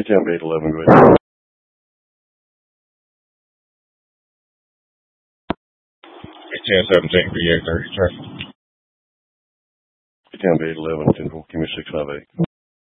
Tampa 811, go ahead. It's 1017 for you, 30 traffic. Tampa 811, 10-4, give me 658.